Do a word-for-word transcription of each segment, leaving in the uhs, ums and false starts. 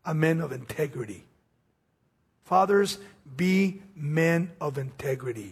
a man of integrity. Fathers, be men of integrity.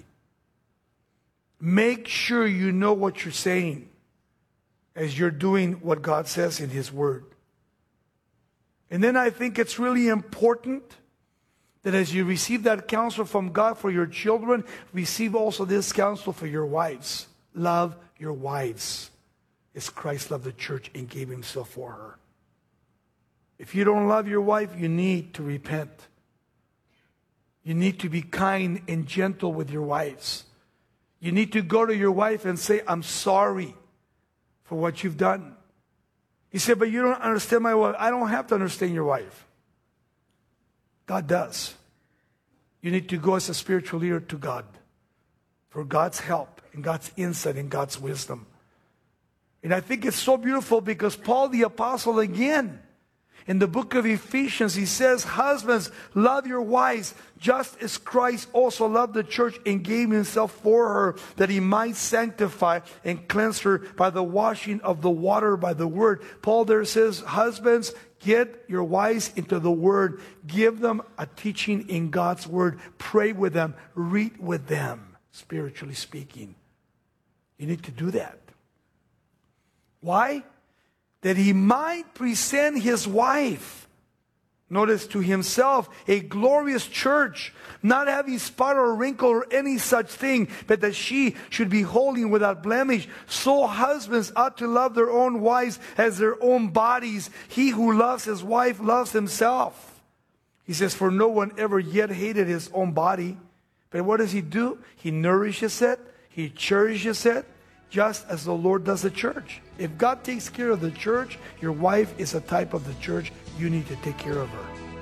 Make sure you know what you're saying as you're doing what God says in His Word. And then I think it's really important that as you receive that counsel from God for your children, receive also this counsel for your wives. Love your wives as Christ loved the church and gave Himself for her. If you don't love your wife, you need to repent. You need to be kind and gentle with your wives. You need to go to your wife and say, I'm sorry for what you've done. He said, but you don't understand my wife. I don't have to understand your wife. God does. You need to go as a spiritual leader to God for God's help and God's insight and God's wisdom. And I think it's so beautiful because Paul the Apostle again, in the book of Ephesians, he says, husbands, love your wives, just as Christ also loved the church and gave Himself for her, that He might sanctify and cleanse her by the washing of the water by the word. Paul there says, husbands, get your wives into the word. Give them a teaching in God's word. Pray with them. Read with them, spiritually speaking. You need to do that. Why? That he might present his wife, notice, to himself, a glorious church, not having spot or wrinkle or any such thing, but that she should be holy and without blemish. So husbands ought to love their own wives as their own bodies. He who loves his wife loves himself. He says, for no one ever yet hated his own body. But what does he do? He nourishes it. He cherishes it, just as the Lord does the church. If God takes care of the church, your wife is a type of the church. You need to take care of her.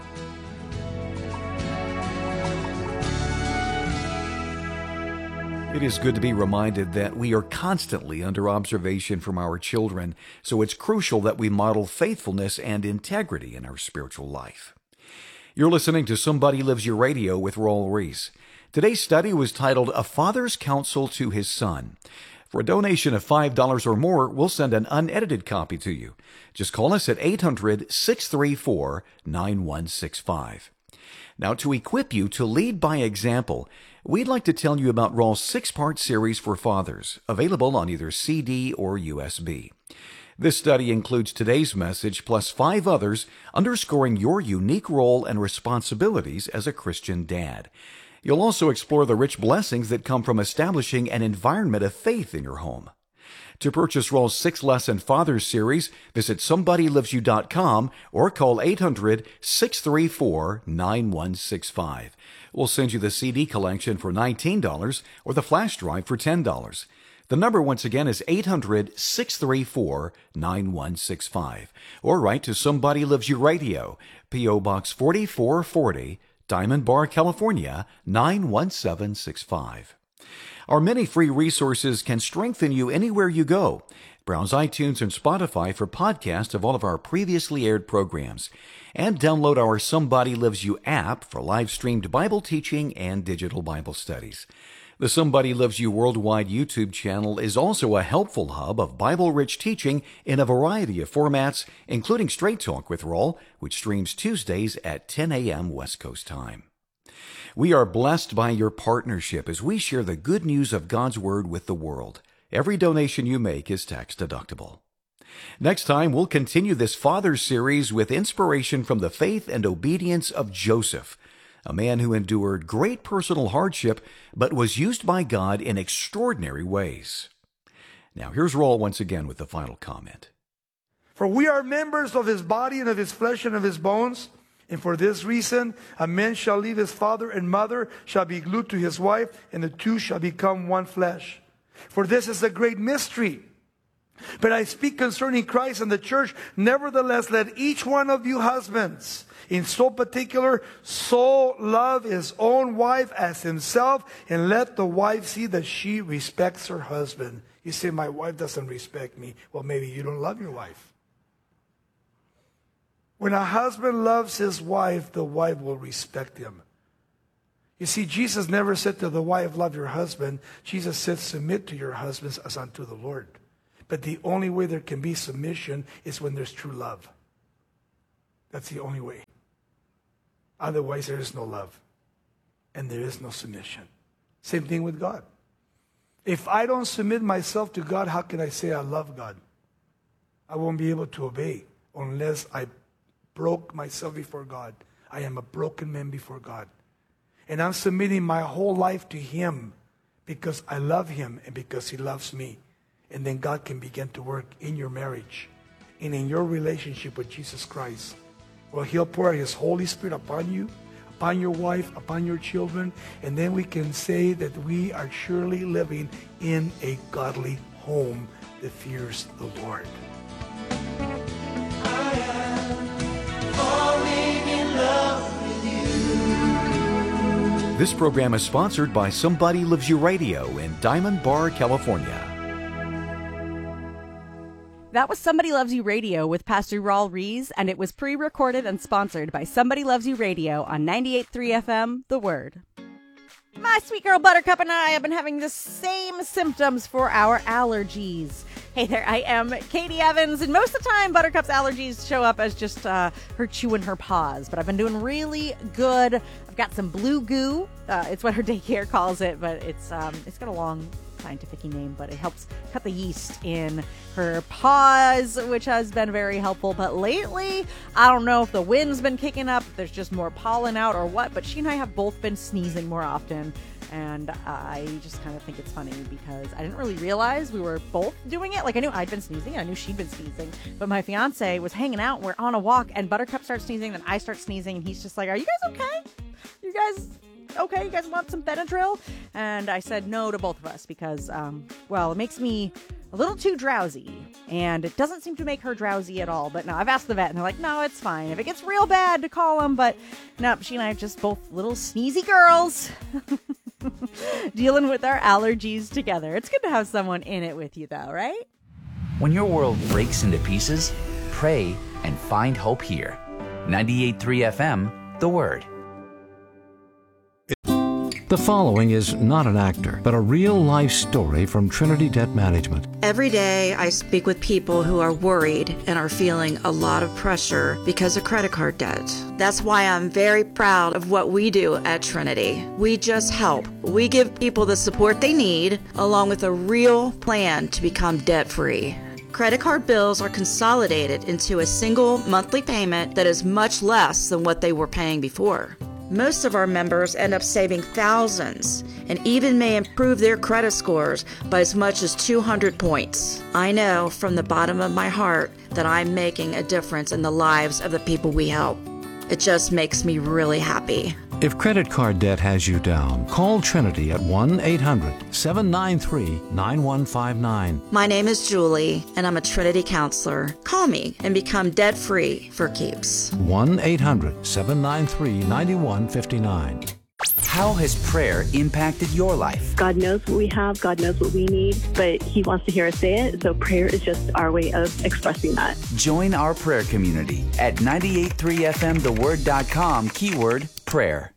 It is good to be reminded that we are constantly under observation from our children, so it's crucial that we model faithfulness and integrity in our spiritual life. You're listening to Somebody Lives Your Radio with Raul Ries. Today's study was titled, A Father's Counsel to His Son. For a donation of five dollars or more, we'll send an unedited copy to you. Just call us at eight hundred, six three four, nine one six five. Now, to equip you to lead by example, we'd like to tell you about Raul's six-part series for fathers, available on either C D or U S B. This study includes today's message plus five others underscoring your unique role and responsibilities as a Christian dad. You'll also explore the rich blessings that come from establishing an environment of faith in your home. To purchase Raul's six-lesson Fathers series, visit somebody lives you dot com or call eight hundred, six three four, nine one six five. We'll send you the C D collection for nineteen dollars or the flash drive for ten dollars. The number once again is eight hundred, six three four, nine one six five. Or write to Somebody Lives You Radio, P O Box forty-four forty, Diamond Bar, California, nine one seven six five. Our many free resources can strengthen you anywhere you go. Browse iTunes and Spotify for podcasts of all of our previously aired programs. And download our Somebody Lives You app for live-streamed Bible teaching and digital Bible studies. The Somebody Lives You Worldwide YouTube channel is also a helpful hub of Bible-rich teaching in a variety of formats, including Straight Talk with Raul, which streams Tuesdays at ten a.m. West Coast time. We are blessed by your partnership as we share the good news of God's Word with the world. Every donation you make is tax-deductible. Next time, we'll continue this Father's series with inspiration from the faith and obedience of Joseph, a man who endured great personal hardship, but was used by God in extraordinary ways. Now, here's Raul once again with the final comment. For we are members of his body and of his flesh and of his bones. And for this reason, a man shall leave his father and mother, shall be glued to his wife, and the two shall become one flesh. For this is a great mystery. But I speak concerning Christ and the church. Nevertheless, let each one of you husbands, in so particular, so love his own wife as himself, and let the wife see that she respects her husband. You say, my wife doesn't respect me. Well, maybe you don't love your wife. When a husband loves his wife, the wife will respect him. You see, Jesus never said to the wife, love your husband. Jesus said, submit to your husbands as unto the Lord. But the only way there can be submission is when there's true love. That's the only way. Otherwise, there is no love. And there is no submission. Same thing with God. If I don't submit myself to God, how can I say I love God? I won't be able to obey unless I broke myself before God. I am a broken man before God. And I'm submitting my whole life to Him because I love Him and because He loves me. And then God can begin to work in your marriage and in your relationship with Jesus Christ. Well, He'll pour His Holy Spirit upon you, upon your wife, upon your children, and then we can say that we are surely living in a godly home that fears the Lord. I am falling in love with you. This program is sponsored by Somebody Loves You Radio in Diamond Bar, California. That was Somebody Loves You Radio with Pastor Raul Rees, and it was pre-recorded and sponsored by Somebody Loves You Radio on ninety-eight point three F M, The Word. My sweet girl Buttercup and I have been having the same symptoms for our allergies. Hey there, I am Katie Evans, and most of the time Buttercup's allergies show up as just uh, her chewing her paws, but I've been doing really good. I've got some blue goo. Uh, it's what her daycare calls it, but it's um, it's got a long scientific name, but it helps cut the yeast in her paws, which has been very helpful. But lately, I don't know if the wind's been kicking up, if there's just more pollen out or what, but she and I have both been sneezing more often. And I just kind of think it's funny because I didn't really realize we were both doing it. Like, I knew I'd been sneezing, I knew she'd been sneezing, but my fiance was hanging out, we're on a walk, and Buttercup starts sneezing, then I start sneezing, and he's just like, are you guys okay? You guys okay? You guys want some Benadryl? And I said no to both of us because, um, well, it makes me a little too drowsy, and it doesn't seem to make her drowsy at all. But no, I've asked the vet, and they're like, no, it's fine. If it gets real bad, to call them. But no, she and I are just both little sneezy girls dealing with our allergies together. It's good to have someone in it with you, though, right? When your world breaks into pieces, pray and find hope here. ninety-eight point three F M, The Word. The following is not an actor, but a real-life story from Trinity Debt Management. Every day I speak with people who are worried and are feeling a lot of pressure because of credit card debt. That's why I'm very proud of what we do at Trinity. We just help. We give people the support they need, along with a real plan to become debt-free. Credit card bills are consolidated into a single monthly payment that is much less than what they were paying before. Most of our members end up saving thousands and even may improve their credit scores by as much as two hundred points. I know from the bottom of my heart that I'm making a difference in the lives of the people we help. It just makes me really happy. If credit card debt has you down, call Trinity at one eight hundred seven nine three nine one five nine. My name is Julie, and I'm a Trinity counselor. Call me and become debt-free for keeps. one eight hundred seven nine three nine one five nine. How has prayer impacted your life? God knows what we have, God knows what we need, but He wants to hear us say it, so prayer is just our way of expressing that. Join our prayer community at ninety-eight point three F M the word dot com, keyword prayer.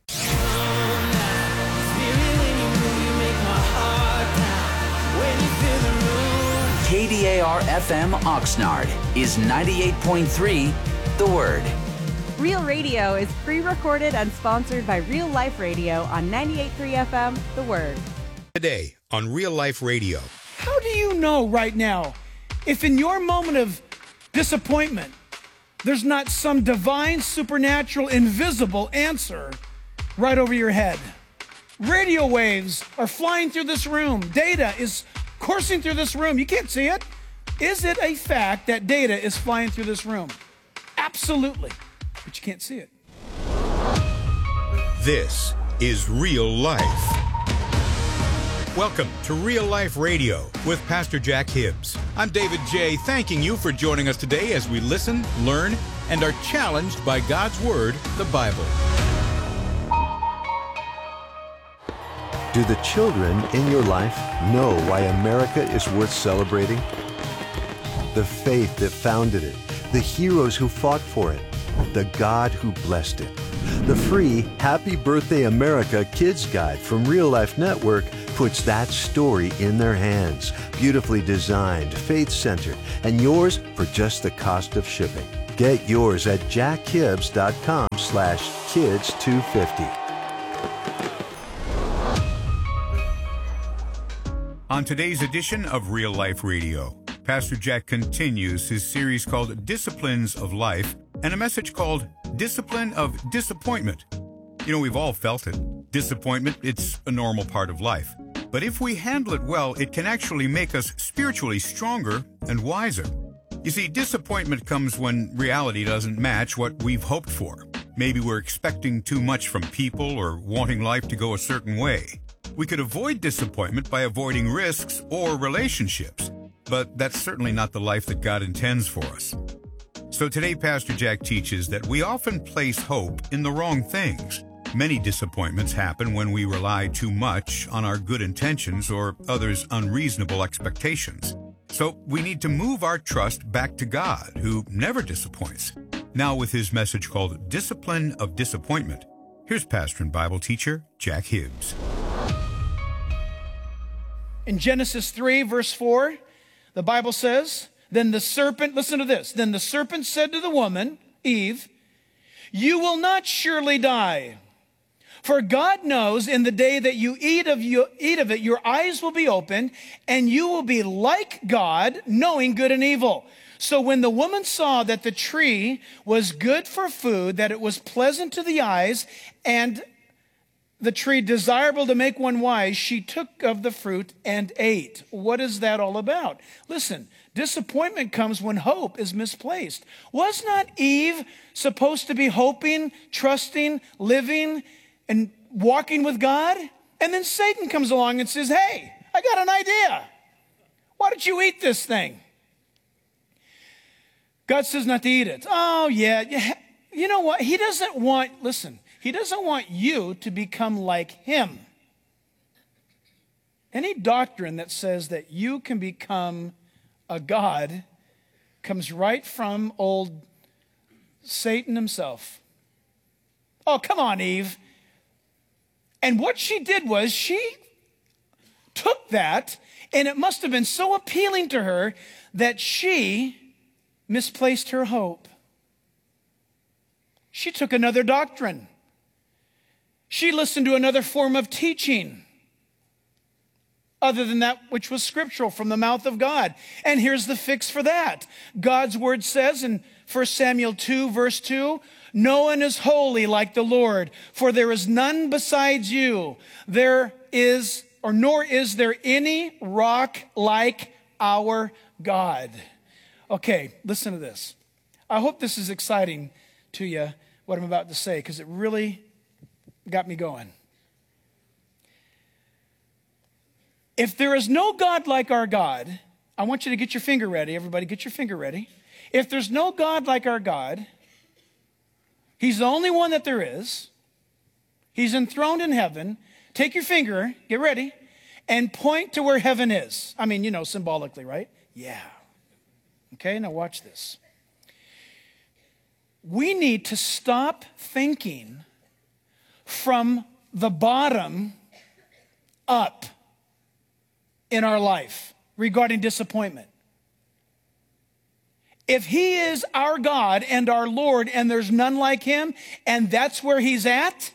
K D A R F M Oxnard is ninety-eight point three The Word. Real Radio is pre-recorded and sponsored by Real Life Radio on ninety-eight point three F M, The Word. Today on Real Life Radio. How do you know right now if in your moment of disappointment, there's not some divine, supernatural, invisible answer right over your head? Radio waves are flying through this room. Data is coursing through this room. You can't see it. Is it a fact that data is flying through this room? Absolutely. But you can't see it. This is Real Life. Welcome to Real Life Radio with Pastor Jack Hibbs. I'm David J., thanking you for joining us today as we listen, learn, and are challenged by God's Word, the Bible. Do the children in your life know why America is worth celebrating? The faith that founded it, the heroes who fought for it, the God who blessed it. The free Happy Birthday America Kids Guide from Real Life Network puts that story in their hands. Beautifully designed, faith-centered, and yours for just the cost of shipping. Get yours at jackhibbs.com slash kids 250. On today's edition of Real Life Radio, Pastor Jack continues his series called Disciplines of Life and a message called Discipline of Disappointment. You know, we've all felt it. Disappointment, it's a normal part of life. But if we handle it well, it can actually make us spiritually stronger and wiser. You see, disappointment comes when reality doesn't match what we've hoped for. Maybe we're expecting too much from people or wanting life to go a certain way. We could avoid disappointment by avoiding risks or relationships, but that's certainly not the life that God intends for us. So today, Pastor Jack teaches that we often place hope in the wrong things. Many disappointments happen when we rely too much on our good intentions or others' unreasonable expectations. So we need to move our trust back to God, who never disappoints. Now with his message called Discipline of Disappointment, here's pastor and Bible teacher Jack Hibbs. In Genesis three, verse four, the Bible says, then the serpent, listen to this, then the serpent said to the woman, Eve, you will not surely die. For God knows in the day that you eat of, you eat of it, your eyes will be opened, and you will be like God, knowing good and evil. So when the woman saw that the tree was good for food, that it was pleasant to the eyes, and the tree desirable to make one wise, she took of the fruit and ate. What is that all about? Listen, disappointment comes when hope is misplaced. Was not Eve supposed to be hoping, trusting, living, and walking with God? And then Satan comes along and says, hey, I got an idea. Why don't you eat this thing? God says not to eat it. Oh, yeah. You know what? He doesn't want, listen, he doesn't want you to become like him. Any doctrine that says that you can become a god comes right from old Satan himself. Oh, come on, Eve. And what she did was she took that, and it must have been so appealing to her that she misplaced her hope. She took another doctrine. She listened to another form of teaching other than that which was scriptural from the mouth of God. And here's the fix for that. God's word says in First Samuel two, verse two, no one is holy like the Lord, for there is none besides you. There is, or nor is there any rock like our God. Okay, listen to this. I hope this is exciting to you, what I'm about to say, because it really got me going. If there is no God like our God, I want you to get your finger ready. Everybody get your finger ready. If there's no God like our God, he's the only one that there is. He's enthroned in heaven. Take your finger, get ready, and point to where heaven is. I mean, you know, symbolically, right? Yeah. Okay, now watch this. We need to stop thinking from the bottom up in our life regarding disappointment. If he is our God and our Lord and there's none like him, and that's where he's at,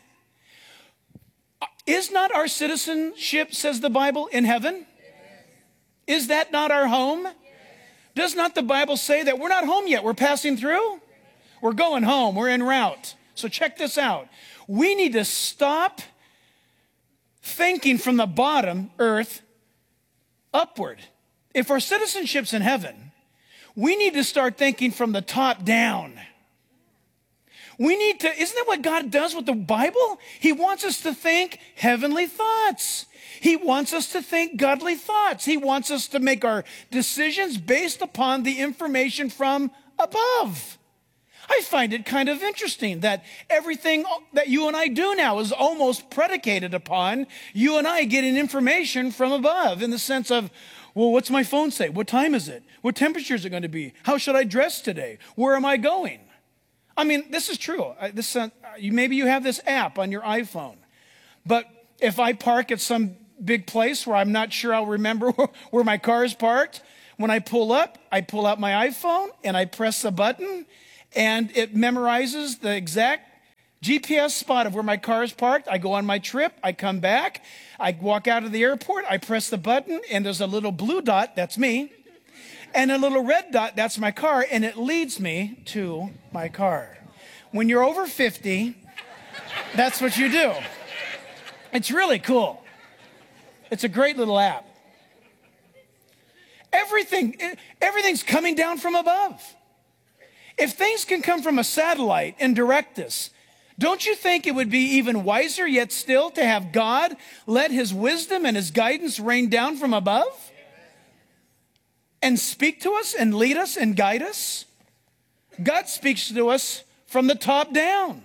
is not our citizenship, says the Bible, in heaven? Yes. Is that not our home? Yes. Does not the Bible say that we're not home yet? We're passing through? We're going home. We're en route. So check this out. We need to stop thinking from the bottom, earth, upward. If our citizenship's in heaven, we need to start thinking from the top down. We need to, isn't that what God does with the Bible? He wants us to think heavenly thoughts. He wants us to think godly thoughts. He wants us to make our decisions based upon the information from above. I find it kind of interesting that everything that you and I do now is almost predicated upon you and I getting information from above, in the sense of, well, what's my phone say? What time is it? What temperature is it going to be? How should I dress today? Where am I going? I mean, this is true. This, uh, maybe you have this app on your iPhone. But if I park at some big place where I'm not sure I'll remember where my car is parked, when I pull up, I pull out my iPhone and I press a button, and it memorizes the exact G P S spot of where my car is parked. I go on my trip. I come back. I walk out of the airport. I press the button, and there's a little blue dot. That's me. And a little red dot. That's my car. And it leads me to my car. When you're over fifty, that's what you do. It's really cool. It's a great little app. Everything, everything's coming down from above. If things can come from a satellite and direct us, don't you think it would be even wiser yet still to have God let his wisdom and his guidance rain down from above and speak to us and lead us and guide us? God speaks to us from the top down.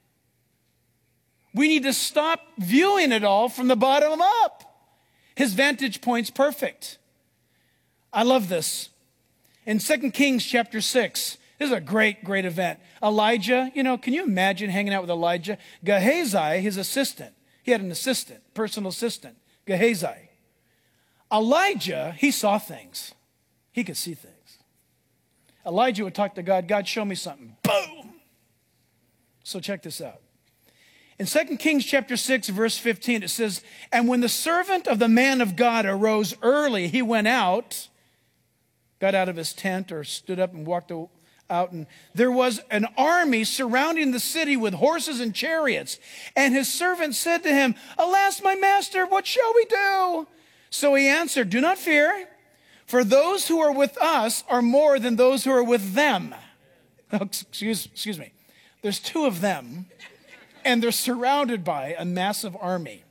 We need to stop viewing it all from the bottom up. His vantage point's perfect. I love this. In Second Kings chapter six, this is a great, great event. Elijah, you know, can you imagine hanging out with Elijah? Gehazi, his assistant. He had an assistant, personal assistant, Gehazi. Elijah, he saw things. He could see things. Elijah would talk to God, God, show me something. Boom! So check this out. In Second Kings chapter six, verse fifteen, it says, and when the servant of the man of God arose early, he went out, got out of his tent or stood up and walked out, and there was an army surrounding the city with horses and chariots. And his servant said to him, alas, my master, what shall we do? So he answered, do not fear, for those who are with us are more than those who are with them. Oh, excuse, excuse me. There's two of them, and they're surrounded by a massive army.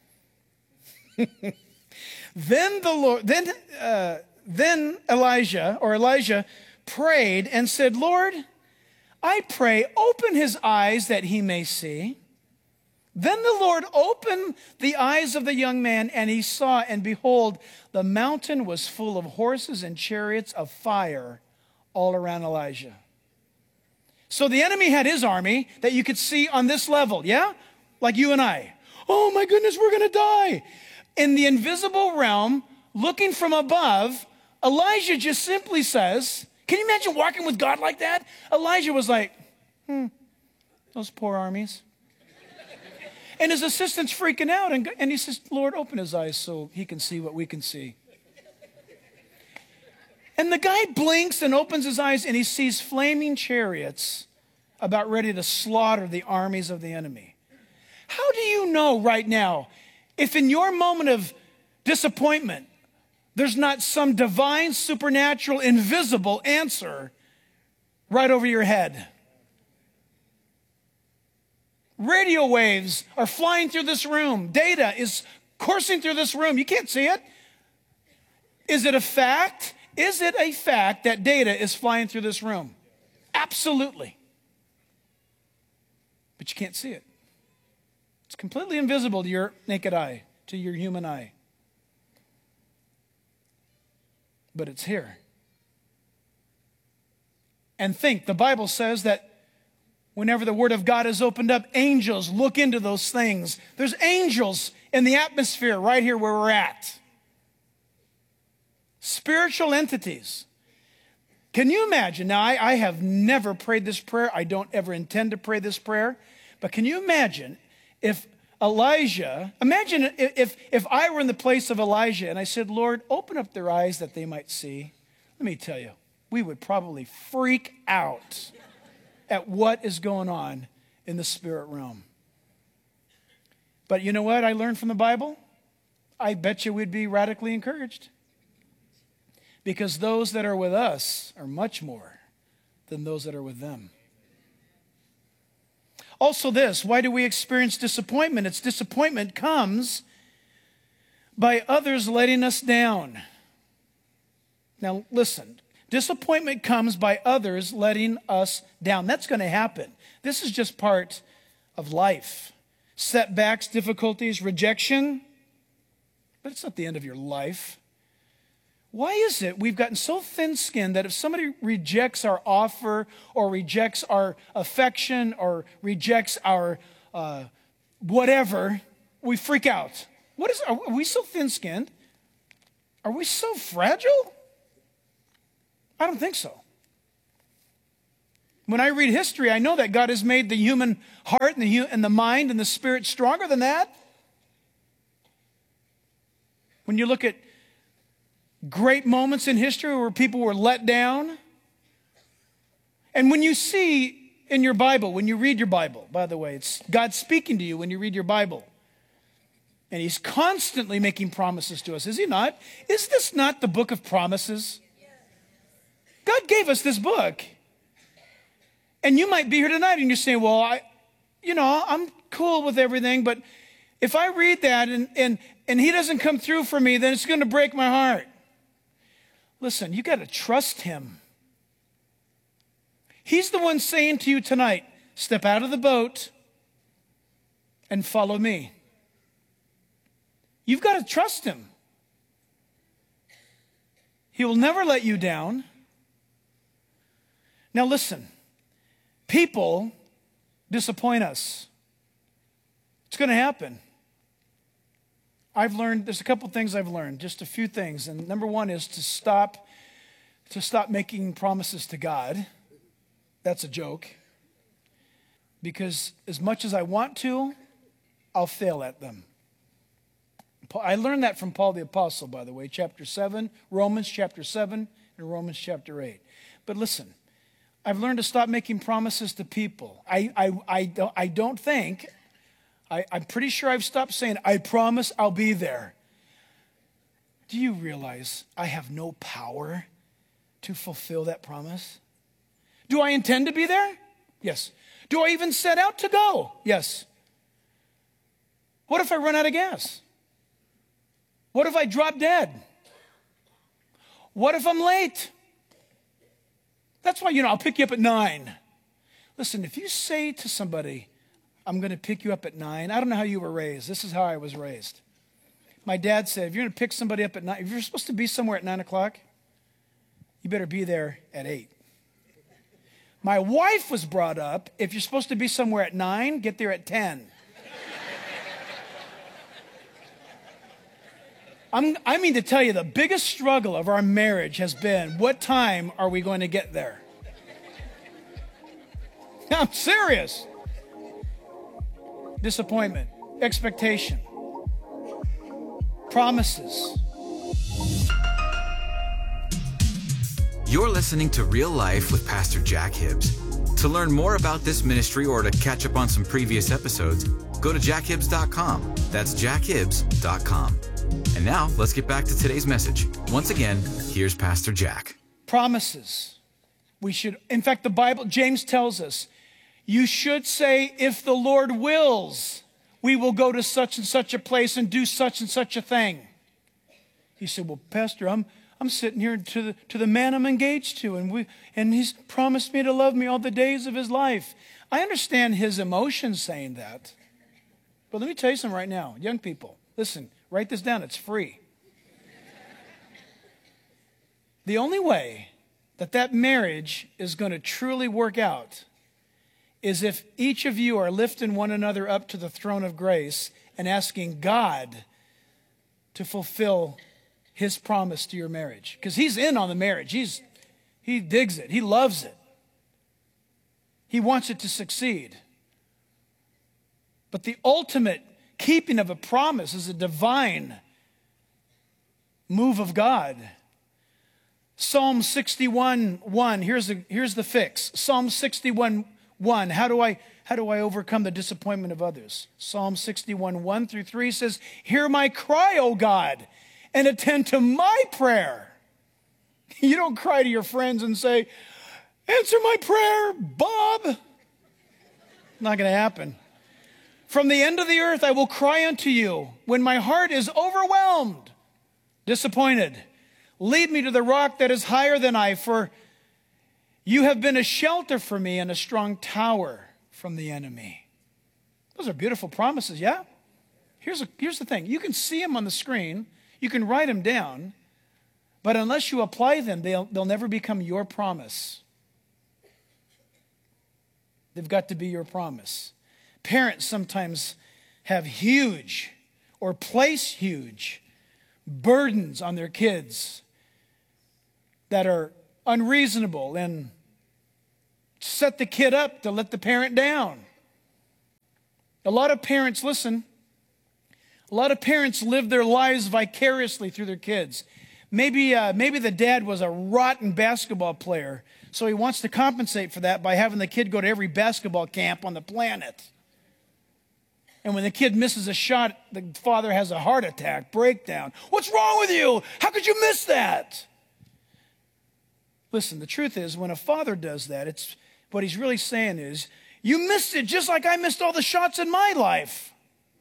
Then the Lord, then, uh, then Elijah or Elijah prayed and said, Lord, I pray, open his eyes that he may see. Then the Lord opened the eyes of the young man, and he saw, and behold, the mountain was full of horses and chariots of fire all around Elijah. So the enemy had his army that you could see on this level, yeah? Like you and I. Oh my goodness, we're going to die. In the invisible realm, looking from above, Elijah just simply says, can you imagine walking with God like that? Elijah was like, hmm, those poor armies. And his assistant's freaking out, and, and he says, Lord, open his eyes so he can see what we can see. And the guy blinks and opens his eyes, and he sees flaming chariots about ready to slaughter the armies of the enemy. How do you know right now, if in your moment of disappointment, there's not some divine, supernatural, invisible answer right over your head? Radio waves are flying through this room. Data is coursing through this room. You can't see it. Is it a fact? Is it a fact that data is flying through this room? Absolutely. But you can't see it. It's completely invisible to your naked eye, to your human eye. But it's here. And think, the Bible says that whenever the Word of God is opened up, angels look into those things. There's angels in the atmosphere right here where we're at. Spiritual entities. Can you imagine? Now, I, I have never prayed this prayer. I don't ever intend to pray this prayer. But can you imagine if Elijah, imagine if, if I were in the place of Elijah and I said, Lord, open up their eyes that they might see. Let me tell you, we would probably freak out at what is going on in the spirit realm. But you know what I learned from the Bible? I bet you we'd be radically encouraged. Because those that are with us are much more than those that are with them. Also this, why do we experience disappointment? It's disappointment comes by others letting us down. Now listen, disappointment comes by others letting us down. That's going to happen. This is just part of life. Setbacks, difficulties, rejection. But it's not the end of your life. Why is it we've gotten so thin-skinned that if somebody rejects our offer or rejects our affection or rejects our uh, whatever, we freak out? What is? Are we so thin-skinned? Are we so fragile? I don't think so. When I read history, I know that God has made the human heart and the, hu- and the mind and the spirit stronger than that. When you look at great moments in history where people were let down, and when you see in your Bible, when you read your Bible, by the way, it's God speaking to you when you read your Bible. And he's constantly making promises to us, is he not? Is this not the book of promises? God gave us this book. And you might be here tonight and you're saying, well, I, you know, I'm cool with everything, but if I read that and, and, and he doesn't come through for me, then it's going to break my heart. Listen, you got to trust him. He's the one saying to you tonight, step out of the boat and follow me. You've got to trust him. He will never let you down. Now listen. People disappoint us. It's going to happen. I've learned, there's a couple things I've learned, just a few things. And number one is to stop, to stop making promises to God. That's a joke. Because as much as I want to, I'll fail at them. I learned that from Paul the Apostle, by the way, chapter seven, Romans chapter seven, and Romans chapter eight. But listen. I've learned to stop making promises to people. I, I, I, don't, I don't think, I, I'm pretty sure I've stopped saying, I promise I'll be there. Do you realize I have no power to fulfill that promise? Do I intend to be there? Yes. Do I even set out to go? Yes. What if I run out of gas? What if I drop dead? What if I'm late? That's why, you know, I'll pick you up at nine. Listen, if you say to somebody, I'm going to pick you up at nine, I don't know how you were raised. This is how I was raised. My dad said, if you're going to pick somebody up at nine, if you're supposed to be somewhere at nine o'clock, you better be there at eight. My wife was brought up, if you're supposed to be somewhere at nine, get there at ten. I'm, I mean to tell you, the biggest struggle of our marriage has been, what time are we going to get there? I'm serious. Disappointment, expectation, promises. You're listening to Real Life with Pastor Jack Hibbs. To learn more about this ministry or to catch up on some previous episodes, go to jack hibbs dot com. That's jack hibbs dot com. And now, let's get back to today's message. Once again, here's Pastor Jack. Promises. We should, in fact, the Bible, James tells us, you should say, if the Lord wills, we will go to such and such a place and do such and such a thing. He said, well, Pastor, I'm I'm sitting here to the to the man I'm engaged to, and we and he's promised me to love me all the days of his life. I understand his emotions saying that. But let me tell you something right now, young people. Listen, write this down. It's free. The only way that that marriage is going to truly work out is if each of you are lifting one another up to the throne of grace and asking God to fulfill his promise to your marriage. Because he's in on the marriage. He's, he digs it. He loves it. He wants it to succeed. But the ultimate keeping of a promise is a divine move of God. Psalm sixty-one one, here's the, here's the fix. Psalm sixty-one one, how do I how do I overcome the disappointment of others? Psalm sixty-one one through three says, hear my cry, O God, and attend to my prayer. You don't cry to your friends and say, answer my prayer, Bob. Not going to happen. From the end of the earth I will cry unto you when my heart is overwhelmed, disappointed. Lead me to the rock that is higher than I, for you have been a shelter for me and a strong tower from the enemy. Those are beautiful promises, yeah? Here's, a, here's the thing. You can see them on the screen. You can write them down. But unless you apply them, they'll, they'll never become your promise. They've got to be your promise. Parents sometimes have huge or place huge burdens on their kids that are unreasonable and set the kid up to let the parent down. A lot of parents, listen, a lot of parents live their lives vicariously through their kids. Maybe, uh, maybe the dad was a rotten basketball player, so he wants to compensate for that by having the kid go to every basketball camp on the planet. And when the kid misses a shot, the father has a heart attack, breakdown. What's wrong with you? How could you miss that? Listen, the truth is, when a father does that, it's what he's really saying is, you missed it just like I missed all the shots in my life.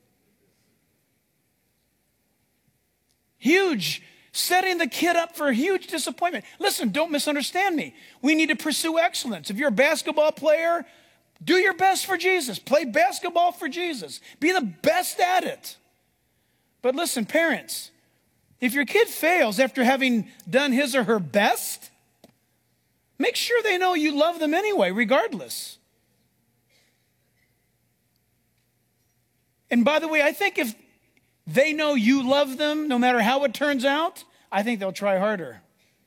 Huge. Setting the kid up for a huge disappointment. Listen, don't misunderstand me. We need to pursue excellence. If you're a basketball player, do your best for Jesus. Play basketball for Jesus. Be the best at it. But listen, parents, if your kid fails after having done his or her best, make sure they know you love them anyway, regardless. And by the way, I think if they know you love them, no matter how it turns out, I think they'll try harder.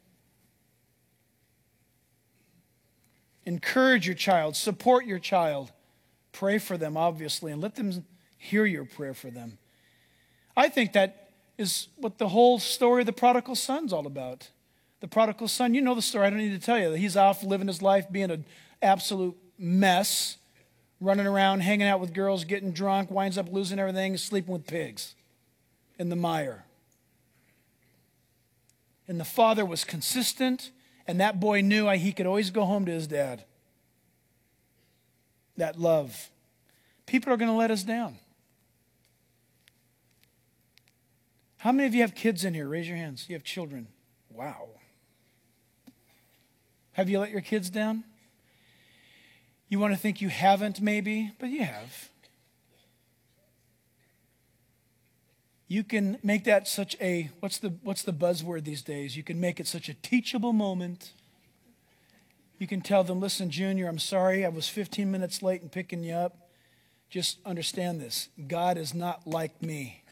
Encourage your child, support your child, pray for them, obviously, and let them hear your prayer for them. I think that is what the whole story of the prodigal son's all about. The prodigal son, you know the story, I don't need to tell you. He's off living his life, being an absolute mess, running around, hanging out with girls, getting drunk, winds up losing everything, sleeping with pigs in the mire. And the father was consistent, and that boy knew he could always go home to his dad. That love. People are going to let us down. How many of you have kids in here? Raise your hands. You have children. Wow. Have you let your kids down? You want to think you haven't, maybe, but you have. You can make that such a, what's the, what's the buzzword these days? You can make it such a teachable moment. You can tell them, listen, Junior, I'm sorry I was fifteen minutes late in picking you up. Just understand this. God is not like me.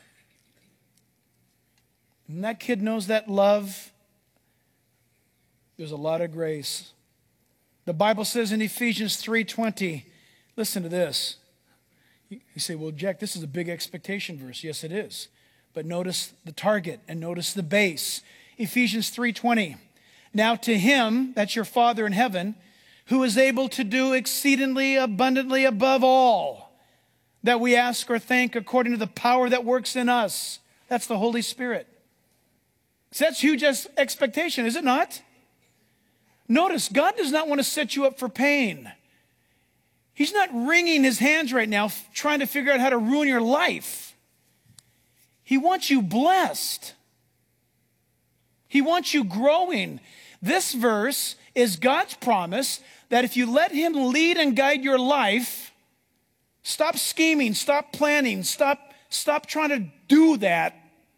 And that kid knows that love. There's a lot of grace. The Bible says in Ephesians three twenty, listen to this. You say, well, Jack, this is a big expectation verse. Yes, it is. But notice the target and notice the base. Ephesians three twenty. Now to him, that's your Father in heaven, who is able to do exceedingly abundantly above all that we ask or think according to the power that works in us. That's the Holy Spirit. So that's huge expectation, is it not? Notice, God does not want to set you up for pain. He's not wringing his hands right now trying to figure out how to ruin your life. He wants you blessed. He wants you growing. This verse is God's promise that if you let him lead and guide your life, stop scheming, stop planning, stop, stop trying to do that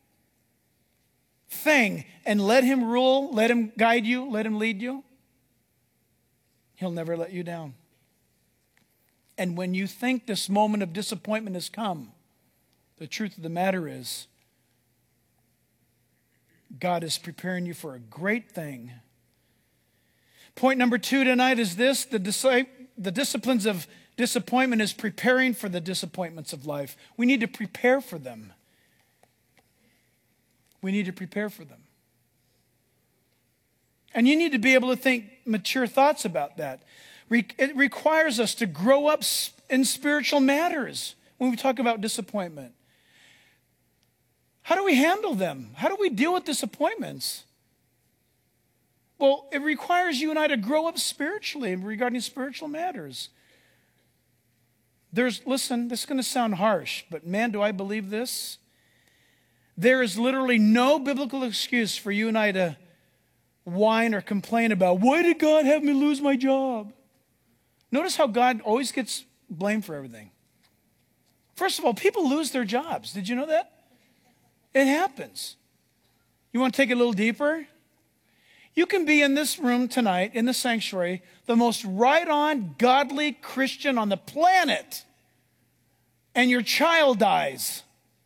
thing and let him rule, let him guide you, let him lead you, he'll never let you down. And when you think this moment of disappointment has come, the truth of the matter is, God is preparing you for a great thing. Point number two tonight is this: the, dis- the disciplines of disappointment is preparing for the disappointments of life. We need to prepare for them. We need to prepare for them. And you need to be able to think mature thoughts about that. It requires us to grow up in spiritual matters when we talk about disappointment. How do we handle them? How do we deal with disappointments? Well, it requires you and I to grow up spiritually regarding spiritual matters. There's, listen, this is going to sound harsh, but man, do I believe this. There is literally no biblical excuse for you and I to whine or complain about, why did God have me lose my job? Notice how God always gets blamed for everything. First of all, people lose their jobs. Did you know that? It happens. You want to take it a little deeper? You can be in this room tonight, in the sanctuary, the most right-on, godly Christian on the planet, and your child dies.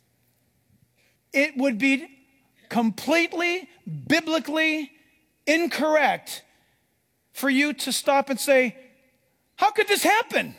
It would be completely, biblically incorrect for you to stop and say, How could this happen?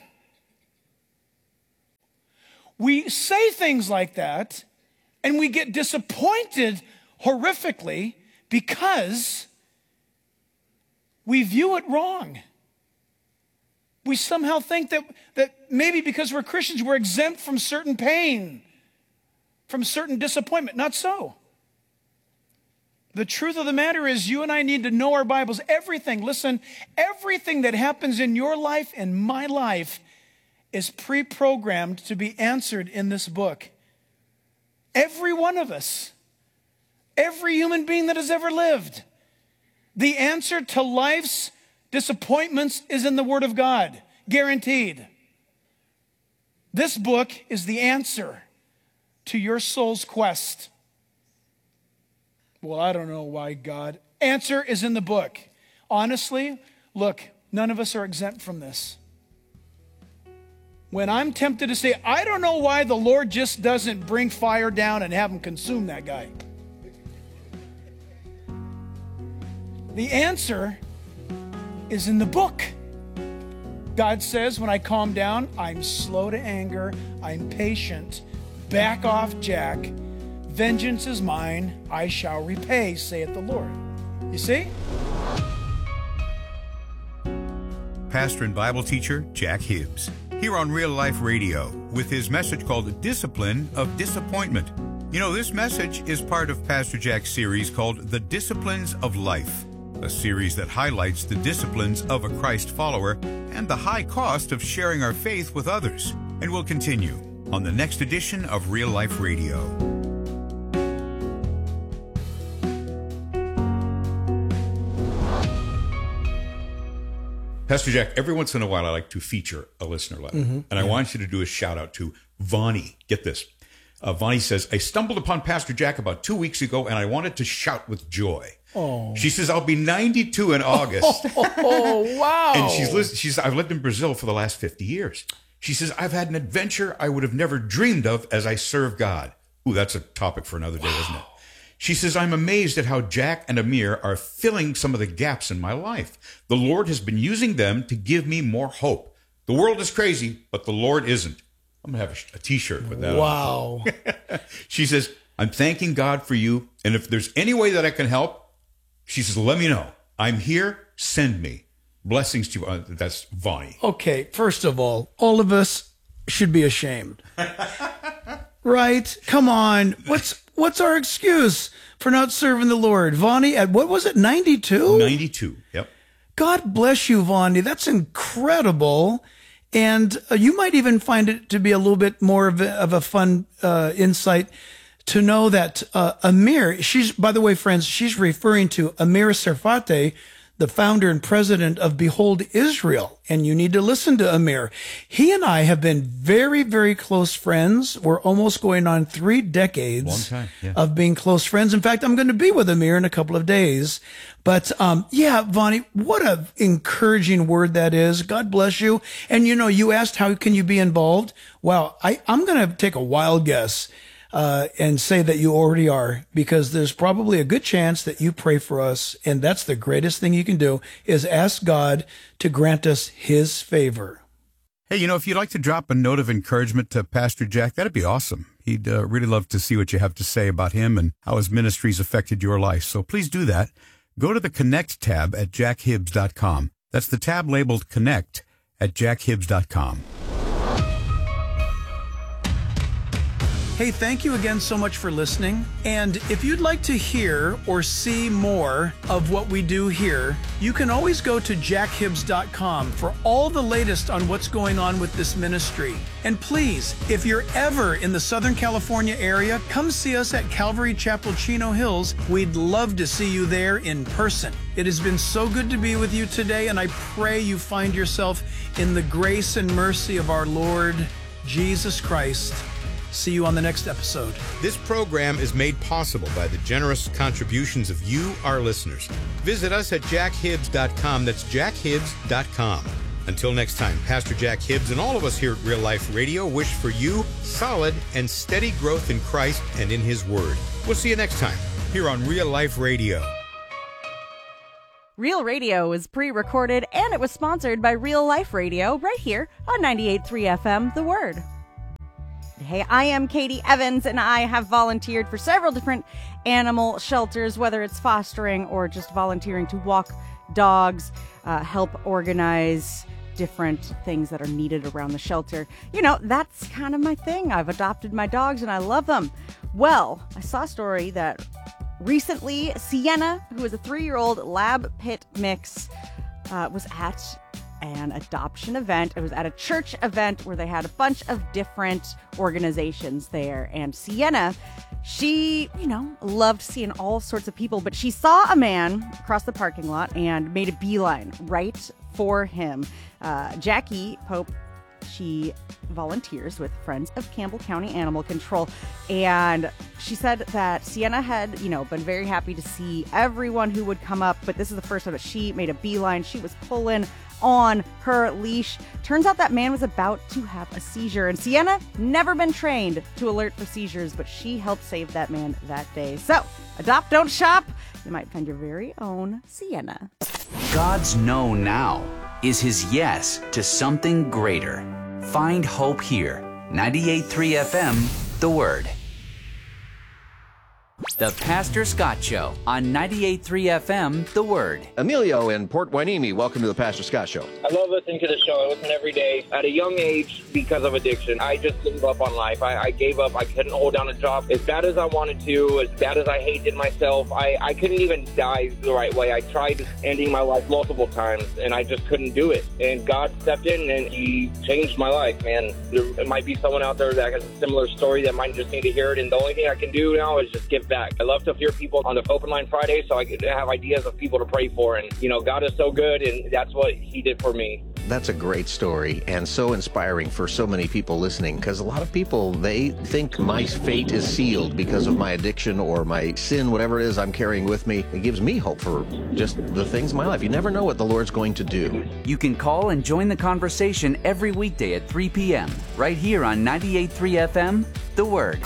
We say things like that, and we get disappointed horrifically because we view it wrong. We somehow think that, that maybe because we're Christians, we're exempt from certain pain, from certain disappointment. Not so. The truth of the matter is you and I need to know our Bibles. Everything, listen, everything that happens in your life and my life is pre-programmed to be answered in this book. Every one of us, every human being that has ever lived, the answer to life's disappointments is in the Word of God, guaranteed. This book is the answer to your soul's quest. Well, I don't know why, God. Answer is in the book. Honestly, look, none of us are exempt from this. When I'm tempted to say, I don't know why the Lord just doesn't bring fire down and have him consume that guy. The answer is in the book. God says, when I calm down, I'm slow to anger, I'm patient. Back off, Jack. Vengeance is mine, I shall repay, saith the Lord. You see? Pastor and Bible teacher Jack Hibbs, here on Real Life Radio, with his message called Discipline of Disappointment. You know, this message is part of Pastor Jack's series called The Disciplines of Life, a series that highlights the disciplines of a Christ follower and the high cost of sharing our faith with others. And we'll continue on the next edition of Real Life Radio. Pastor Jack, every once in a while I like to feature a listener letter. Mm-hmm. And I Yeah. want you to do a shout out to Vonnie. Get this. Uh, Vonnie says, I stumbled upon Pastor Jack about two weeks ago and I wanted to shout with joy. Oh. She says, I'll be ninety-two in August. Oh, wow. And she's lived, she's I've lived in Brazil for the last fifty years. She says, I've had an adventure I would have never dreamed of as I serve God. Ooh, that's a topic for another day, wow. Isn't it? She says, I'm amazed at how Jack and Amir are filling some of the gaps in my life. The Lord has been using them to give me more hope. The world is crazy, but the Lord isn't. I'm going to have a, a t-shirt with that wow. on. She says, I'm thanking God for you. And if there's any way that I can help, she says, let me know. I'm here. Send me. Blessings to you. Uh, that's Vonnie. Okay, first of all, all of us should be ashamed. Right? Come on. What's what's our excuse for not serving the Lord? Vonnie, at what was it, ninety-two? ninety-two, yep. God bless you, Vonnie. That's incredible. And uh, you might even find it to be a little bit more of a, of a fun uh, insight to know that uh, Amir, she's, by the way, friends, she's referring to Amir Tsarfati, the founder and president of Behold Israel. And you need to listen to Amir. He and I have been very, very close friends. We're almost going on three decades Long time, yeah. of being close friends. In fact, I'm going to be with Amir in a couple of days. But um, yeah, Vonnie, what an encouraging word that is. God bless you. And you know, you asked how can you be involved? Well, I, I'm going to take a wild guess. Uh, and say that you already are, because there's probably a good chance that you pray for us. And that's the greatest thing you can do, is ask God to grant us his favor. Hey, you know, if you'd like to drop a note of encouragement to Pastor Jack, that'd be awesome. He'd uh, really love to see what you have to say about him and how his ministry's affected your life. So please do that. Go to the Connect tab at jack hibbs dot com. That's the tab labeled Connect at jack hibbs dot com. Hey, thank you again so much for listening. And if you'd like to hear or see more of what we do here, you can always go to jack hibbs dot com for all the latest on what's going on with this ministry. And please, if you're ever in the Southern California area, come see us at Calvary Chapel, Chino Hills. We'd love to see you there in person. It has been so good to be with you today, and I pray you find yourself in the grace and mercy of our Lord Jesus Christ. See you on the next episode. This program is made possible by the generous contributions of you, our listeners. Visit us at jack hibbs dot com. That's jack hibbs dot com. Until next time, Pastor Jack Hibbs and all of us here at Real Life Radio wish for you solid and steady growth in Christ and in His Word. We'll see you next time here on Real Life Radio. Real Radio was pre-recorded and it was sponsored by Real Life Radio right here on ninety-eight point three F M, The Word. Hey, I am Katie Evans and I have volunteered for several different animal shelters, whether it's fostering or just volunteering to walk dogs, uh, help organize different things that are needed around the shelter. You know, that's kind of my thing. I've adopted my dogs and I love them. Well, I saw a story that recently Sienna, who is a three-year-old lab pit mix, uh, was at an adoption event. It was at a church event where they had a bunch of different organizations there. And Sienna, she, you know, loved seeing all sorts of people, but she saw a man across the parking lot and made a beeline right for him. Uh, Jackie Pope, she volunteers with Friends of Campbell County Animal Control, and she said that Sienna had, you know, been very happy to see everyone who would come up, but this is the first time that she made a beeline. She was pulling on her leash. Turns out that man was about to have a seizure, and Sienna never been trained to alert for seizures, but she helped save that man that day. So, adopt, don't shop. You might find your very own Sienna. God's no now is his yes to something greater. Find hope here. ninety-eight point three F M, The Word. The Pastor Scott Show on ninety-eight point three F M, The Word. Emilio in Port Hueneme, welcome to the Pastor Scott Show. I love listening to the show. I listen every day. At a young age, because of addiction, I just gave up on life. I, I gave up. I couldn't hold down a job as bad as I wanted to, as bad as I hated myself. I, I couldn't even die the right way. I tried ending my life multiple times, and I just couldn't do it. And God stepped in, and he changed my life, man. There might be someone out there that has a similar story that might just need to hear it, and the only thing I can do now is just give back. I love to hear people on the Open Line Friday, so I could have ideas of people to pray for. And, you know, God is so good, and that's what he did for me. That's a great story and so inspiring for so many people listening, because a lot of people, they think my fate is sealed because of my addiction or my sin, whatever it is I'm carrying with me. It gives me hope for just the things in my life. You never know what the Lord's going to do. You can call and join the conversation every weekday at three p.m. right here on ninety-eight point three F M, The Word.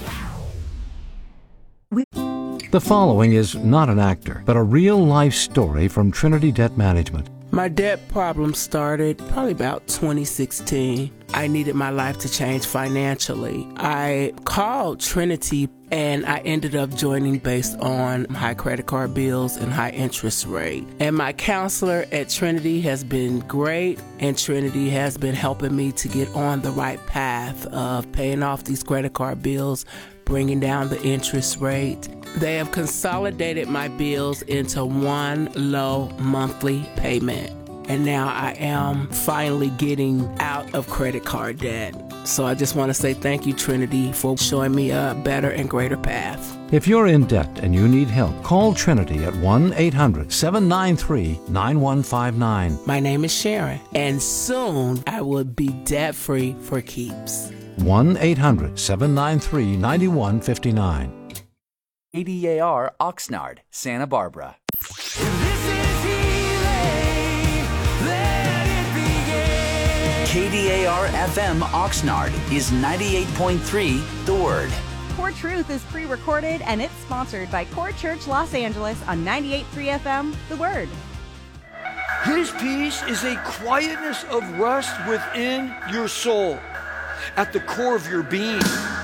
The following is not an actor, but a real-life story from Trinity Debt Management. My debt problem started probably about twenty sixteen. I needed my life to change financially. I called Trinity and I ended up joining based on high credit card bills and high interest rate. And my counselor at Trinity has been great, and Trinity has been helping me to get on the right path of paying off these credit card bills, bringing down the interest rate. They have consolidated my bills into one low monthly payment. And now I am finally getting out of credit card debt. So I just want to say thank you, Trinity, for showing me a better and greater path. If you're in debt and you need help, call Trinity at one eight hundred seven nine three nine one five nine. My name is Sharon, and soon I will be debt-free for keeps. one eight hundred seven nine three nine one five nine. A D A R Oxnard, Santa Barbara. K D A R F M Oxnard is ninety-eight point three, The Word. Core Truth is pre-recorded and it's sponsored by Core Church Los Angeles on ninety-eight point three F M, The Word. His peace is a quietness of rest within your soul, at the core of your being.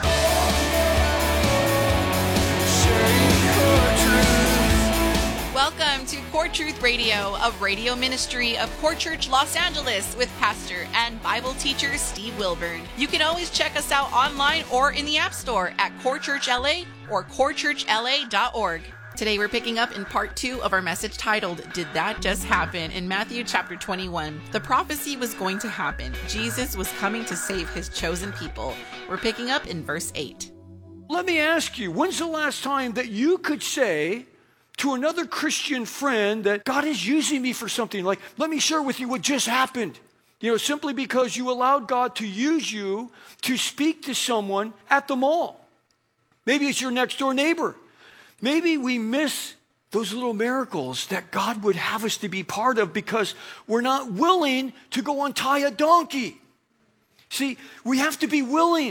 Welcome to Core Truth Radio, a radio ministry of Core Church Los Angeles with pastor and Bible teacher Steve Wilburn. You can always check us out online or in the App Store at Core Church L A or core church l a dot org. Today we're picking up in part two of our message titled, Did That Just Happen? In Matthew chapter twenty-one. The prophecy was going to happen. Jesus was coming to save his chosen people. We're picking up in verse eight. Let me ask you, when's the last time that you could say to another Christian friend that God is using me for something? Like, let me share with you what just happened. You know, simply because you allowed God to use you to speak to someone at the mall. Maybe it's your next door neighbor. Maybe we miss those little miracles that God would have us to be part of because we're not willing to go untie a donkey. See, we have to be willing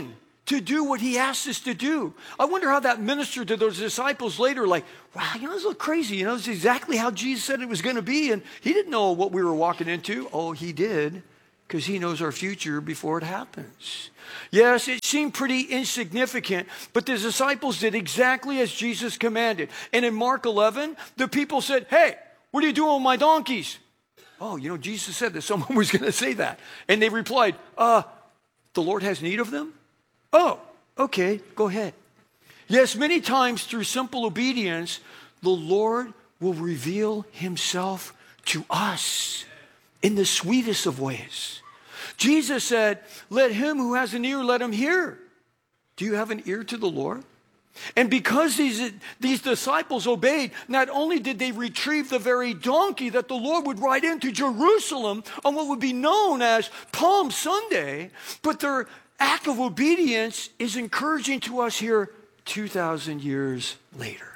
to do what he asked us to do. I wonder how that ministered to those disciples later, like, wow, you know, this is crazy. You know, this is exactly how Jesus said it was going to be. And he didn't know what we were walking into. Oh, he did, because he knows our future before it happens. Yes, it seemed pretty insignificant, but the disciples did exactly as Jesus commanded. And in Mark eleven, the people said, hey, what are you doing with my donkeys? Oh, you know, Jesus said that someone was going to say that. And they replied, uh, the Lord has need of them? Oh, okay, go ahead. Yes, many times through simple obedience, the Lord will reveal himself to us in the sweetest of ways. Jesus said, let him who has an ear, let him hear. Do you have an ear to the Lord? And because these, these disciples obeyed, not only did they retrieve the very donkey that the Lord would ride into Jerusalem on what would be known as Palm Sunday, but their act of obedience is encouraging to us here two thousand years later.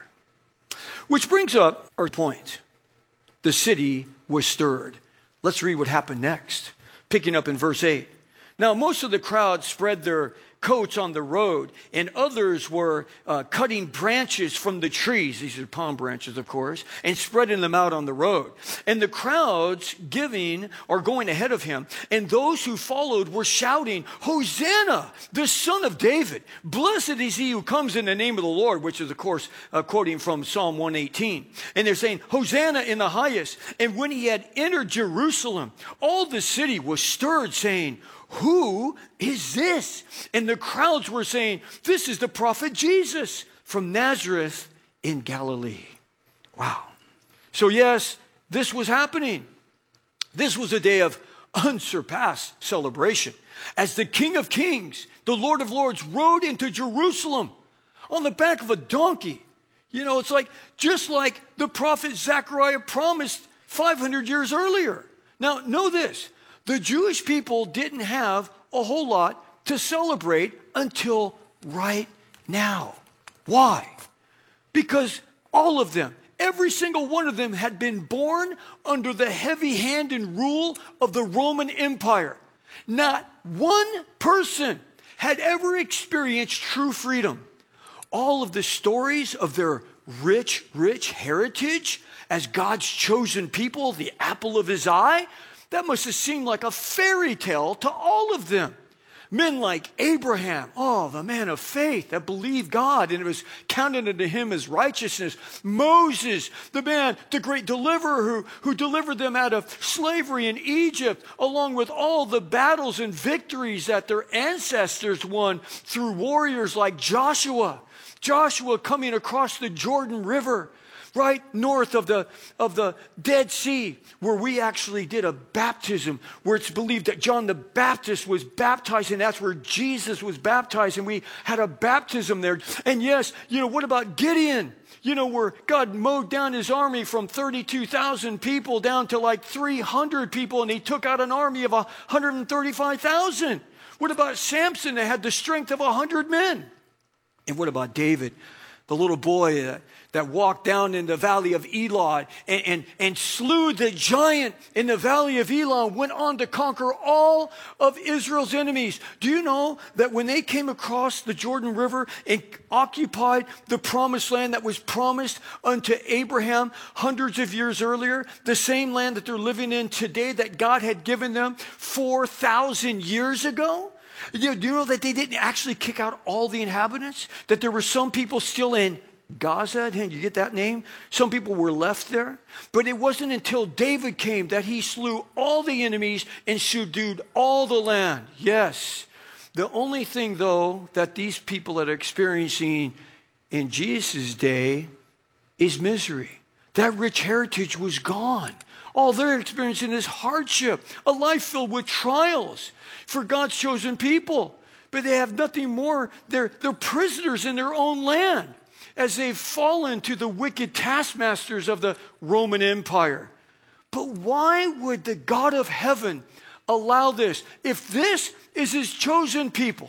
Which brings up our point. The city was stirred. Let's read what happened next. Picking up in verse eight. Now, most of the crowd spread their coats on the road, and others were uh, cutting branches from the trees. These are palm branches, of course, and spreading them out on the road. And the crowds giving or going ahead of him, and those who followed were shouting, Hosanna, the Son of David. Blessed is he who comes in the name of the Lord, which is, of course, uh, quoting from Psalm one eighteen. And they're saying, Hosanna in the highest. And when he had entered Jerusalem, all the city was stirred, saying, who is this? And the crowds were saying, this is the prophet Jesus from Nazareth in Galilee. Wow. So yes, this was happening. This was a day of unsurpassed celebration as the King of Kings, the Lord of Lords, rode into Jerusalem on the back of a donkey. You know, it's like, just like the prophet Zechariah promised five hundred years earlier. Now, know this. The Jewish people didn't have a whole lot to celebrate until right now. Why? Because all of them, every single one of them had been born under the heavy hand and rule of the Roman Empire. Not one person had ever experienced true freedom. All of the stories of their rich, rich heritage as God's chosen people, the apple of his eye, that must have seemed like a fairy tale to all of them. Men like Abraham, oh, the man of faith that believed God and it was counted unto him as righteousness. Moses, the man, the great deliverer who, who delivered them out of slavery in Egypt, along with all the battles and victories that their ancestors won through warriors like Joshua. Joshua coming across the Jordan River, right north of the, of the Dead Sea, where we actually did a baptism, where it's believed that John the Baptist was baptized, and that's where Jesus was baptized, and we had a baptism there. And yes, you know, what about Gideon? You know, where God mowed down his army from thirty-two thousand people down to like three hundred people, and he took out an army of one hundred thirty-five thousand. What about Samson that had the strength of one hundred men? And what about David, the little boy that, that walked down in the valley of Elah and, and, and slew the giant in the valley of Elah, went on to conquer all of Israel's enemies? Do you know that when they came across the Jordan River and occupied the promised land that was promised unto Abraham hundreds of years earlier, the same land that they're living in today that God had given them four thousand years ago? You know, do you know that they didn't actually kick out all the inhabitants? That there were some people still in Gaza? You get that name? Some people were left there. But it wasn't until David came that he slew all the enemies and subdued all the land. Yes. The only thing, though, that these people are experiencing in Jesus' day is misery. That rich heritage was gone. All they're experiencing is hardship, a life filled with trials for God's chosen people. But they have nothing more. They're, they're prisoners in their own land as they've fallen to the wicked taskmasters of the Roman Empire. But why would the God of heaven allow this? If this is his chosen people,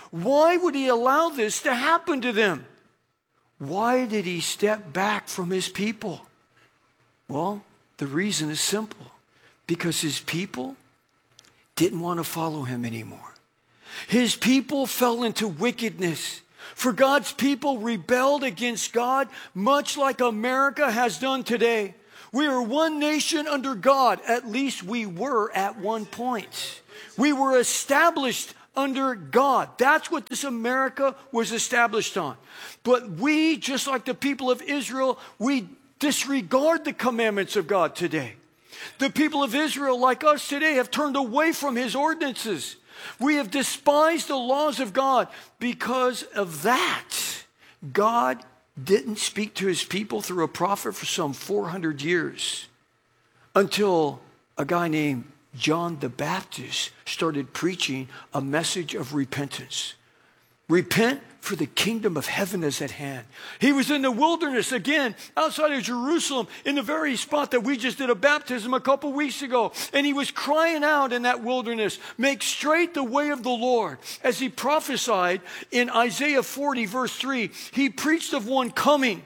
why would he allow this to happen to them? Why did he step back from his people? Well, the reason is simple. Because his people didn't want to follow him anymore. His people fell into wickedness. For God's people rebelled against God, much like America has done today. We are one nation under God. At least we were at one point. We were established under God. That's what this America was established on. But we, just like the people of Israel, we disregard the commandments of God today. The people of Israel, like us today, have turned away from His ordinances. We have despised the laws of God. Because of that, God didn't speak to His people through a prophet for some four hundred years until a guy named John the Baptist started preaching a message of repentance. Repent, for the kingdom of heaven is at hand. He was in the wilderness again, outside of Jerusalem, in the very spot that we just did a baptism a couple weeks ago. And he was crying out in that wilderness, make straight the way of the Lord. As he prophesied in Isaiah forty, verse three, he preached of one coming.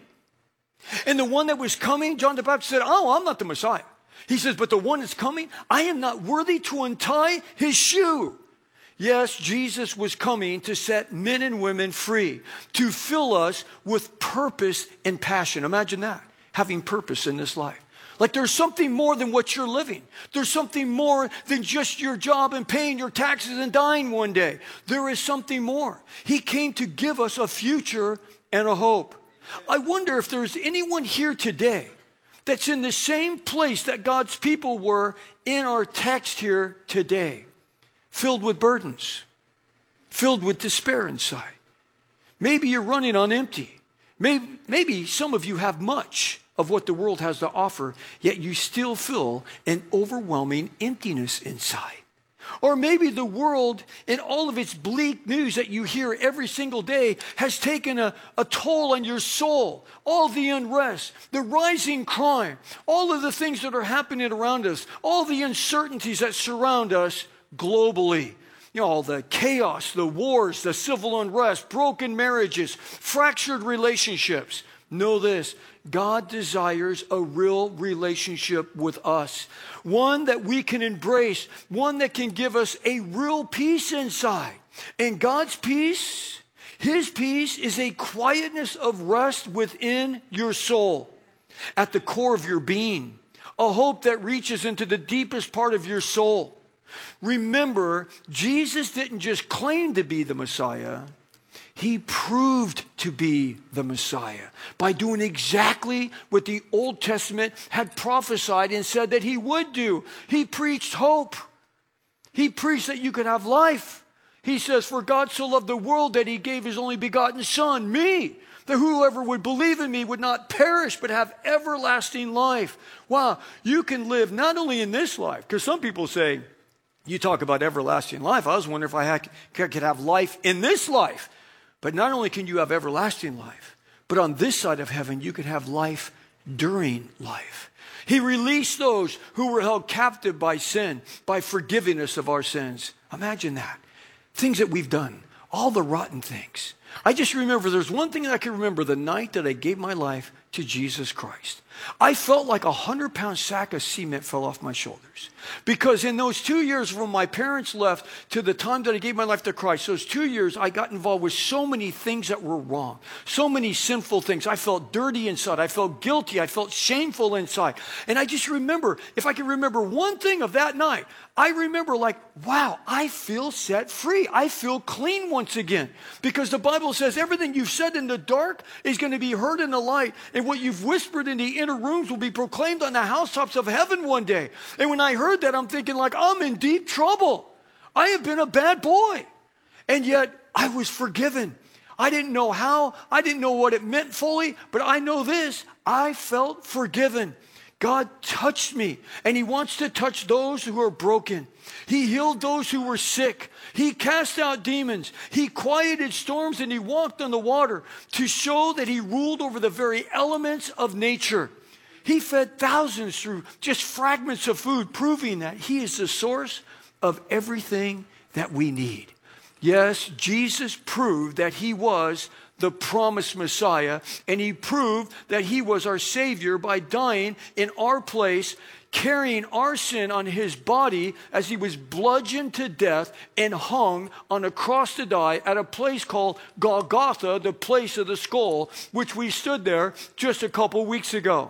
And the one that was coming, John the Baptist said, oh, I'm not the Messiah. He says, but the one that's coming, I am not worthy to untie his shoe. Yes, Jesus was coming to set men and women free, to fill us with purpose and passion. Imagine that, having purpose in this life. Like there's something more than what you're living. There's something more than just your job and paying your taxes and dying one day. There is something more. He came to give us a future and a hope. I wonder if there's anyone here today that's in the same place that God's people were in our text here today. Filled with burdens, filled with despair inside. Maybe you're running on empty. Maybe, maybe some of you have much of what the world has to offer, yet you still feel an overwhelming emptiness inside. Or maybe the world, in all of its bleak news that you hear every single day, has taken a, a toll on your soul. All the unrest, the rising crime, all of the things that are happening around us, all the uncertainties that surround us globally. You know, all the chaos, the wars, the civil unrest, broken marriages, fractured relationships. Know this, God desires a real relationship with us. One that we can embrace, one that can give us a real peace inside. And God's peace, His peace is a quietness of rest within your soul, at the core of your being, a hope that reaches into the deepest part of your soul. Remember, Jesus didn't just claim to be the Messiah. He proved to be the Messiah by doing exactly what the Old Testament had prophesied and said that He would do. He preached hope. He preached that you could have life. He says, for God so loved the world that He gave His only begotten Son, me, that whoever would believe in me would not perish but have everlasting life. Wow, you can live not only in this life, because some people say, you talk about everlasting life. I was wondering if I had, could have life in this life. But not only can you have everlasting life, but on this side of heaven, you can have life during life. He released those who were held captive by sin, by forgiving us of our sins. Imagine that. Things that we've done, all the rotten things. I just remember, there's one thing that I can remember, the night that I gave my life to Jesus Christ. I felt like a hundred pound sack of cement fell off my shoulders. Because in those two years from my parents left to the time that I gave my life to Christ, those two years I got involved with so many things that were wrong. So many sinful things. I felt dirty inside. I felt guilty. I felt shameful inside. And I just remember, if I can remember one thing of that night, I remember like, wow, I feel set free. I feel clean once again. Because the Bible says everything you've said in the dark is going to be heard in the light. And what you've whispered in the inner rooms will be proclaimed on the housetops of heaven one day. And when I heard that, I'm thinking like, I'm in deep trouble. I have been a bad boy. And yet I was forgiven. I didn't know how. I didn't know what it meant fully. But I know this. I felt forgiven. God touched me, and He wants to touch those who are broken. He healed those who were sick. He cast out demons. He quieted storms, and He walked on the water to show that He ruled over the very elements of nature. He fed thousands through just fragments of food, proving that He is the source of everything that we need. Yes, Jesus proved that he was the promised Messiah, and he proved that he was our Savior by dying in our place, carrying our sin on his body as he was bludgeoned to death and hung on a cross to die at a place called Golgotha, the place of the skull, which we stood there just a couple weeks ago.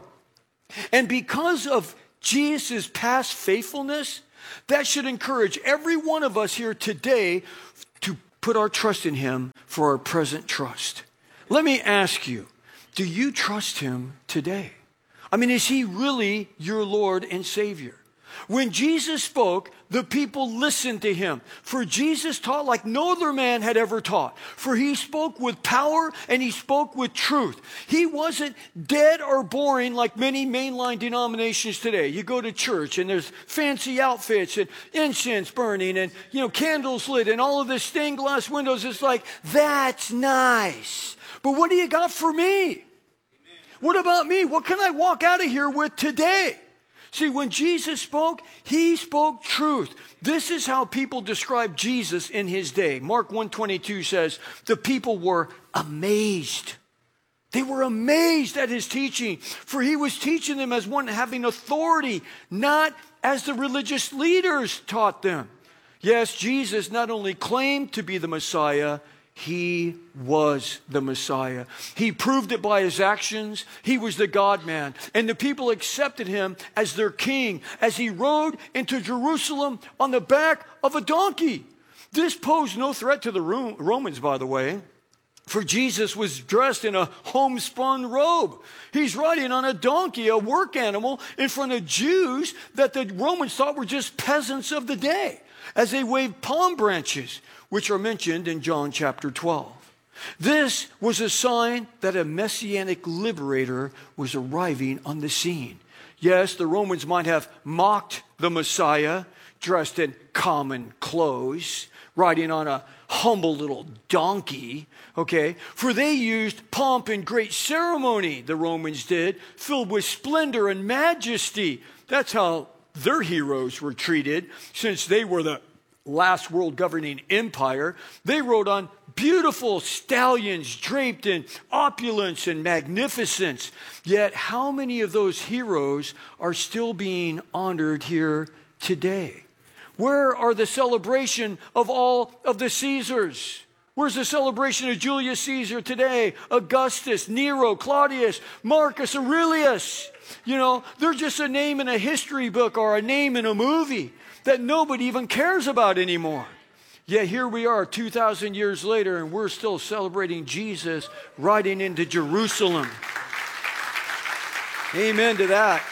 And because of Jesus' past faithfulness, that should encourage every one of us here today to put our trust in him for our present trust. Let me ask you, do you trust him today? I mean, is he really your Lord and Savior? When Jesus spoke, the people listened to him. For Jesus taught like no other man had ever taught. For he spoke with power and he spoke with truth. He wasn't dead or boring like many mainline denominations today. You go to church and there's fancy outfits and incense burning and, you know, candles lit and all of this stained glass windows. It's like, that's nice. But what do you got for me? What about me? What can I walk out of here with today? See, when Jesus spoke, he spoke truth. This is how people describe Jesus in his day. Mark one twenty-two says, the people were amazed. They were amazed at his teaching, for he was teaching them as one having authority, not as the religious leaders taught them. Yes, Jesus not only claimed to be the Messiah, he was the Messiah. He proved it by his actions. He was the God-man. And the people accepted him as their king as he rode into Jerusalem on the back of a donkey. This posed no threat to the Romans, by the way, for Jesus was dressed in a homespun robe. He's riding on a donkey, a work animal, in front of Jews that the Romans thought were just peasants of the day, as they waved palm branches, which are mentioned in John chapter twelve. This was a sign that a messianic liberator was arriving on the scene. Yes, the Romans might have mocked the Messiah, dressed in common clothes, riding on a humble little donkey, okay? For they used pomp and great ceremony, the Romans did, filled with splendor and majesty. That's how their heroes were treated, since they were the last world governing empire. They rode on beautiful stallions draped in opulence and magnificence. Yet how many of those heroes are still being honored here today? Where are the celebration of all of the Caesars? Where's the celebration of Julius Caesar today? Augustus, Nero, Claudius, Marcus Aurelius. You know, they're just a name in a history book or a name in a movie that nobody even cares about anymore. Yet here we are two thousand years later and we're still celebrating Jesus riding into Jerusalem. Amen to that.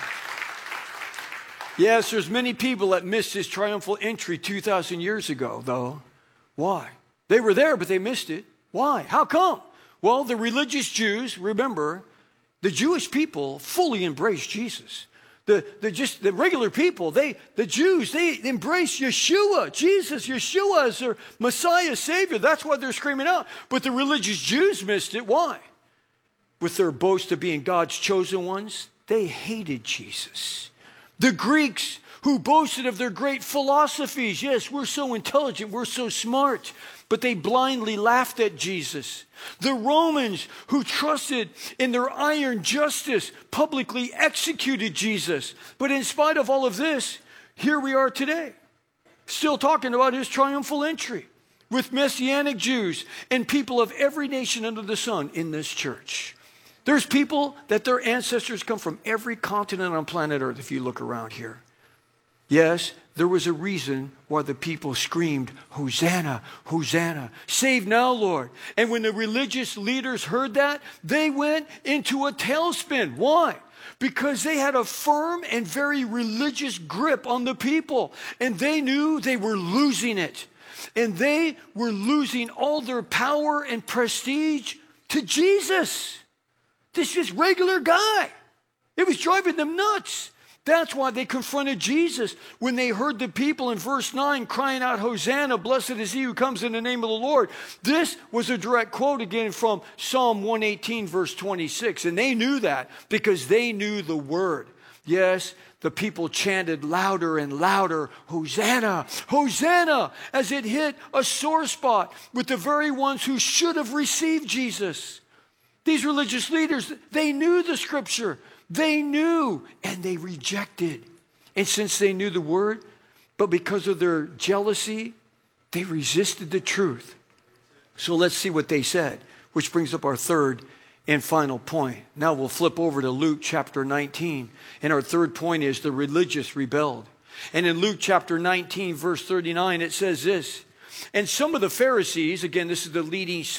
Yes, there's many people that missed his triumphal entry two thousand years ago, though. Why? They were there, but they missed it. Why? How come? Well, the religious Jews, remember, the Jewish people fully embraced Jesus. The, the just the regular people, they the Jews, they embrace Yeshua, Jesus, Yeshua as their Messiah, Savior. That's why they're screaming out. But the religious Jews missed it. Why? With their boast of being God's chosen ones, they hated Jesus. The Greeks, who boasted of their great philosophies, yes, we're so intelligent, we're so smart, but they blindly laughed at Jesus. The Romans, who trusted in their iron justice, publicly executed Jesus. But in spite of all of this, here we are today, still talking about his triumphal entry with Messianic Jews and people of every nation under the sun in this church. There's people that their ancestors come from every continent on planet Earth, if you look around here. Yes, there was a reason why the people screamed, Hosanna, Hosanna, save now, Lord. And when the religious leaders heard that, they went into a tailspin. Why? Because they had a firm and very religious grip on the people. And they knew they were losing it. And they were losing all their power and prestige to Jesus. This just regular guy. It was driving them nuts. That's why they confronted Jesus when they heard the people in verse nine crying out, Hosanna, blessed is he who comes in the name of the Lord. This was a direct quote again from Psalm one eighteen, verse twenty-six. And they knew that because they knew the word. Yes, the people chanted louder and louder, Hosanna, Hosanna, as it hit a sore spot with the very ones who should have received Jesus. These religious leaders, they knew the scripture. They knew, and they rejected. And since they knew the word, but because of their jealousy, they resisted the truth. So let's see what they said, which brings up our third and final point. Now we'll flip over to Luke chapter nineteen. And our third point is the religious rebelled. And in Luke chapter nineteen, verse thirty-nine, it says this. And some of the Pharisees, again, this is the leading